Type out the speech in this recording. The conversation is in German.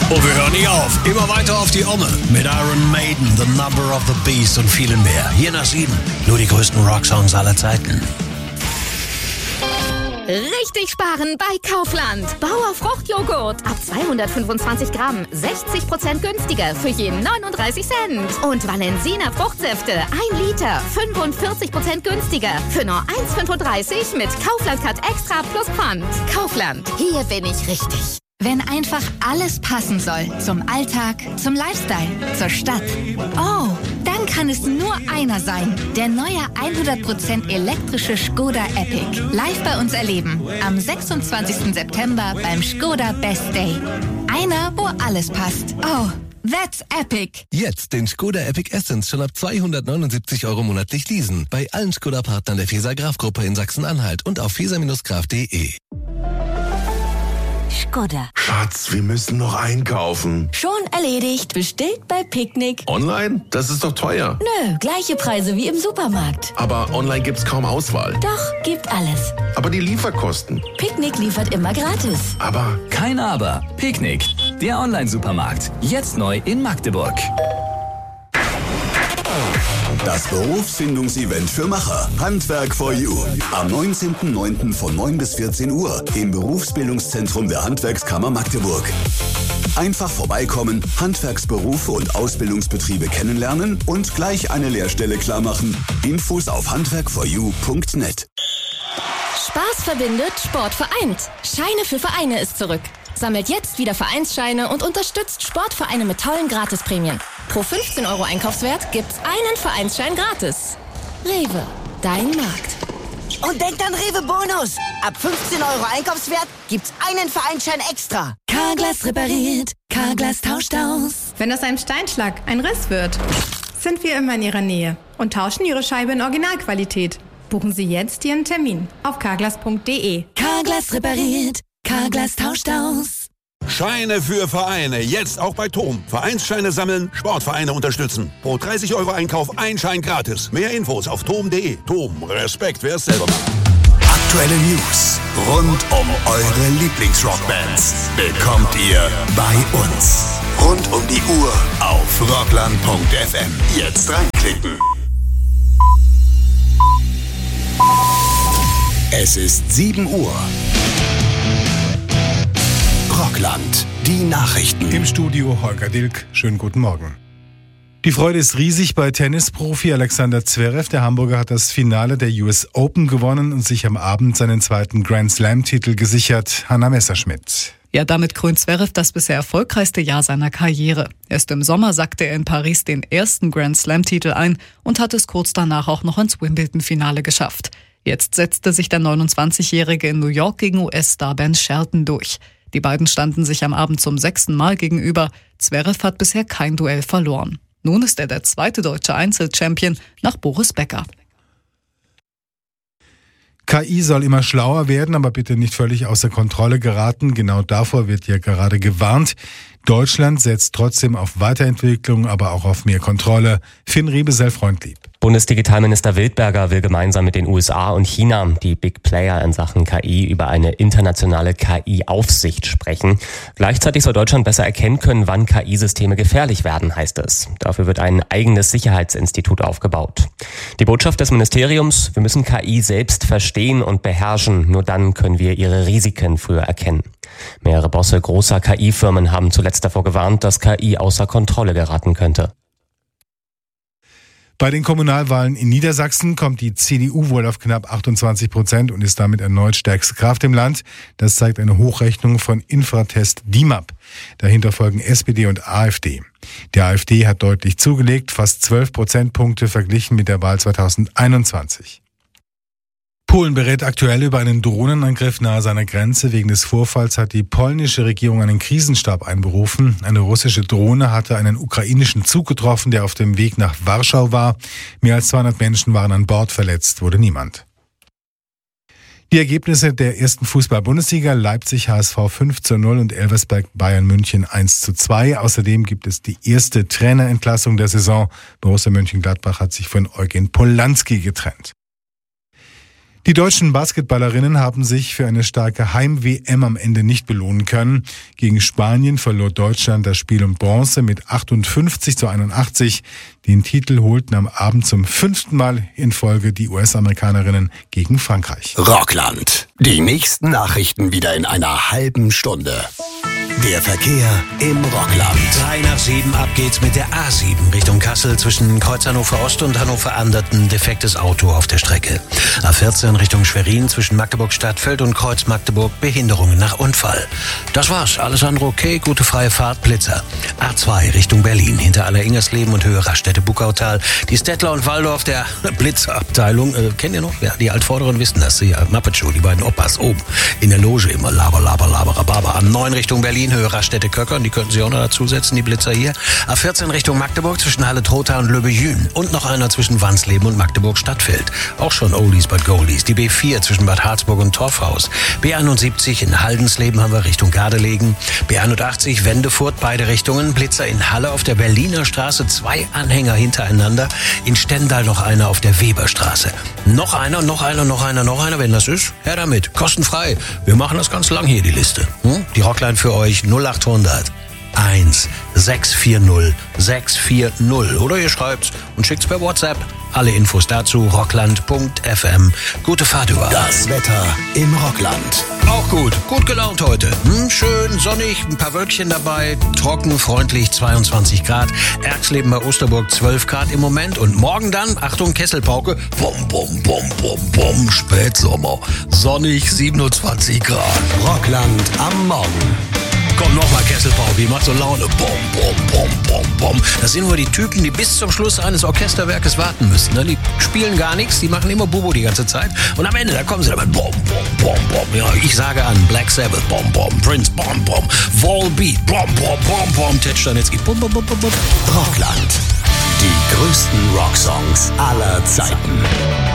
Und wir hören nicht auf. Immer weiter auf die Omme. Mit Iron Maiden, The Number of the Beast und vielem mehr. Hier nach Süden. Nur die größten Rocksongs aller Zeiten. Richtig sparen bei Kaufland. Bauer Fruchtjoghurt ab 225 Gramm. 60% günstiger für jeden 39 Cent. Und Valensina Fruchtsäfte 1 Liter. 45% günstiger für nur 1,35 mit Kaufland Cut Extra plus Pfand. Kaufland. Hier bin ich richtig. Wenn einfach alles passen soll. Zum Alltag, zum Lifestyle, zur Stadt. Oh, dann kann es nur einer sein. Der neue 100% elektrische Škoda Epic. Live bei uns erleben. Am 26. September beim Škoda Best Day. Einer, wo alles passt. Oh, that's epic. Jetzt den Škoda Epic Essence schon ab 279 € monatlich leasen. Bei allen Škoda-Partnern der Feser-Graf-Gruppe in Sachsen-Anhalt und auf feser-graf.de. Škoda. Schatz, wir müssen noch einkaufen. Schon erledigt. Bestellt bei Picknick. Online? Das ist doch teuer. Nö, gleiche Preise wie im Supermarkt. Aber online gibt's kaum Auswahl. Doch, gibt alles. Aber die Lieferkosten. Picknick liefert immer gratis. Aber... Kein Aber. Picknick, der Online-Supermarkt. Jetzt neu in Magdeburg. Das Berufsfindungsevent für Macher. Handwerk for You. Am 19.09. von 9 bis 14 Uhr im Berufsbildungszentrum der Handwerkskammer Magdeburg. Einfach vorbeikommen, Handwerksberufe und Ausbildungsbetriebe kennenlernen und gleich eine Lehrstelle klarmachen. Infos auf handwerkforyou.net. Spaß verbindet, Sport vereint. Scheine für Vereine ist zurück. Sammelt jetzt wieder Vereinsscheine und unterstützt Sportvereine mit tollen Gratisprämien. Pro 15 € Einkaufswert gibt's einen Vereinsschein gratis. Rewe, dein Markt. Und denkt an Rewe Bonus. Ab 15 € Einkaufswert gibt's einen Vereinsschein extra. Carglass repariert, Carglass tauscht aus. Wenn aus einem Steinschlag ein Riss wird, sind wir immer in Ihrer Nähe und tauschen Ihre Scheibe in Originalqualität. Buchen Sie jetzt Ihren Termin auf carglass.de. Carglass repariert, Carglass tauscht aus. Scheine für Vereine, jetzt auch bei TOM. Vereinsscheine sammeln, Sportvereine unterstützen. Pro 30 € Einkauf ein Schein gratis. Mehr Infos auf tom.de. TOM, Respekt, wer es selber macht. Aktuelle News rund um eure Lieblingsrockbands bekommt ihr bei uns. Rund um die Uhr auf rockland.fm. Jetzt reinklicken. Es ist 7 Uhr. Rockland, die Nachrichten. Im Studio Holger Dilk. Schönen guten Morgen. Die Freude ist riesig bei Tennisprofi Alexander Zverev. Der Hamburger hat das Finale der US Open gewonnen und sich am Abend seinen zweiten Grand Slam-Titel gesichert. Hanna Messerschmidt. Ja, damit krönt Zverev das bisher erfolgreichste Jahr seiner Karriere. Erst im Sommer sackte er in Paris den ersten Grand Slam-Titel ein und hat es kurz danach auch noch ins Wimbledon-Finale geschafft. Jetzt setzte sich der 29-Jährige in New York gegen US-Star Ben Shelton durch. Die beiden standen sich am Abend zum 6. Mal gegenüber. Zverev hat bisher kein Duell verloren. Nun ist er der zweite deutsche Einzelchampion nach Boris Becker. KI soll immer schlauer werden, aber bitte nicht völlig außer Kontrolle geraten. Genau davor wird ja gerade gewarnt. Deutschland setzt trotzdem auf Weiterentwicklung, aber auch auf mehr Kontrolle. Finn Riebesell, freundlieb. Bundesdigitalminister Wildberger will gemeinsam mit den USA und China, die Big Player in Sachen KI, über eine internationale KI-Aufsicht sprechen. Gleichzeitig soll Deutschland besser erkennen können, wann KI-Systeme gefährlich werden, heißt es. Dafür wird ein eigenes Sicherheitsinstitut aufgebaut. Die Botschaft des Ministeriums: Wir müssen KI selbst verstehen und beherrschen. Nur dann können wir ihre Risiken früher erkennen. Mehrere Bosse großer KI-Firmen haben zuletzt davor gewarnt, dass KI außer Kontrolle geraten könnte. Bei den Kommunalwahlen in Niedersachsen kommt die CDU wohl auf knapp 28% und ist damit erneut stärkste Kraft im Land. Das zeigt eine Hochrechnung von Infratest DIMAP. Dahinter folgen SPD und AfD. Die AfD hat deutlich zugelegt, fast 12 Prozentpunkte verglichen mit der Wahl 2021. Polen berät aktuell über einen Drohnenangriff nahe seiner Grenze. Wegen des Vorfalls hat die polnische Regierung einen Krisenstab einberufen. Eine russische Drohne hatte einen ukrainischen Zug getroffen, der auf dem Weg nach Warschau war. Mehr als 200 Menschen waren an Bord, verletzt wurde niemand. Die Ergebnisse der ersten Fußball-Bundesliga: Leipzig HSV 5:0 und Elversberg Bayern München 1:2. Außerdem gibt es die erste Trainerentlassung der Saison. Borussia Mönchengladbach hat sich von Eugen Polanski getrennt. Die deutschen Basketballerinnen haben sich für eine starke Heim-WM am Ende nicht belohnen können. Gegen Spanien verlor Deutschland das Spiel um Bronze mit 58-81. Den Titel holten am Abend zum 5. Mal in Folge die US-Amerikanerinnen gegen Frankreich. Rockland. Die nächsten Nachrichten wieder in einer halben Stunde. Der Verkehr im Rockland. 6:03, ab geht's mit der A7 Richtung Kassel zwischen Kreuz Hannover Ost und Hannover Anderten. Defektes Auto auf der Strecke. A14 Richtung Schwerin zwischen Magdeburg-Stadtfeld und Kreuz Magdeburg. Behinderungen nach Unfall. Das war's. Alles andere okay. Gute freie Fahrt. Blitzer. A2 Richtung Berlin. Hinter Aller-Ingersleeben und Höhe Raststätte-Buckautal. Die Stettler und Waldorf der Blitzerabteilung. Kennt ihr noch? Ja, die Altvorderen wissen das. Die Muppet Show, die beiden Oppas oben in der Loge immer laber, rababa. A9 Richtung Berlin. Höhe Raststätte Köckern, die könnten Sie auch noch dazusetzen, die Blitzer hier. A14 Richtung Magdeburg zwischen Halle-Trotha und Löbejün. Und noch einer zwischen Wansleben und Magdeburg-Stadtfeld. Auch schon Oldies but Goldies. Die B4 zwischen Bad Harzburg und Torfhaus. B71 in Haldensleben haben wir Richtung Gardelegen. B81 Wendefurt, beide Richtungen. Blitzer in Halle auf der Berliner Straße. 2 Anhänger hintereinander. In Stendal noch einer auf der Weberstraße. Noch einer. Wenn das ist, her damit. Kostenfrei. Wir machen das ganz lang hier, die Liste. Die Rockline für euch 0800 1640 640. Oder ihr schreibt's und schickt's per WhatsApp. Alle Infos dazu rockland.fm. Gute Fahrt über. Das Wetter im Rockland. Auch gut. Gut gelaunt heute. Schön sonnig, ein paar Wölkchen dabei. Trocken, freundlich, 22 Grad. Erxleben bei Osterburg 12 Grad im Moment. Und morgen dann, Achtung, Kesselpauke. Bum, Spätsommer. Sonnig, 27 Grad. Rockland am Morgen. Komm, nochmal Kesselpauke, macht so Laune. Bum. Das sind nur die Typen, die bis zum Schluss eines Orchesterwerkes warten müssen. Ne? Die spielen gar nichts, die machen immer Bubo die ganze Zeit. Und am Ende, da kommen sie damit. Bum. Ja, ich sage an, Black Sabbath, Bum. Prince, Bum. Volbeat, Bum. Ted Stanitzky, Bum. Rockland. Die größten Rocksongs aller Zeiten.